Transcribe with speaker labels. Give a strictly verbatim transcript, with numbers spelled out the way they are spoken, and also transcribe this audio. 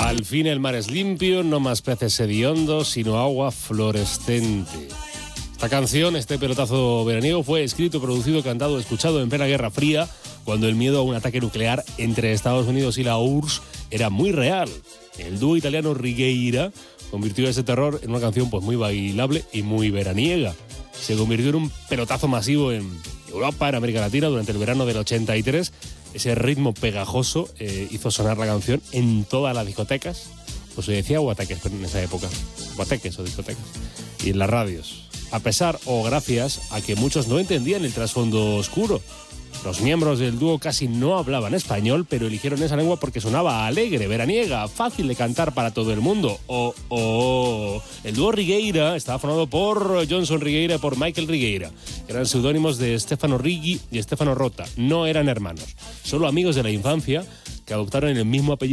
Speaker 1: Al fin el mar es limpio, no más peces hediondos, sino agua fluorescente. Esta canción, este pelotazo veraniego, fue escrito, producido, cantado, escuchado en plena Guerra Fría, cuando el miedo a un ataque nuclear entre Estados Unidos y la U R S S era muy real. El dúo italiano Righeira convirtió ese terror en una canción pues muy bailable y muy veraniega. Se convirtió en un pelotazo masivo en Europa, en América Latina, durante el verano del ochenta y tres. Ese ritmo pegajoso eh, hizo sonar la canción en todas las discotecas, pues se decía guateques en esa época, guateques o discotecas, y en las radios. A pesar o gracias a que muchos no entendían el trasfondo oscuro. Los miembros del dúo casi no hablaban español, pero eligieron esa lengua porque sonaba alegre, veraniega, fácil de cantar para todo el mundo. Oh, oh. El dúo Righeira estaba formado por Johnson Righeira y por Michael Righeira. Eran seudónimos de Stefano Righi y Stefano Rota. No eran hermanos, solo amigos de la infancia que adoptaron el mismo apellido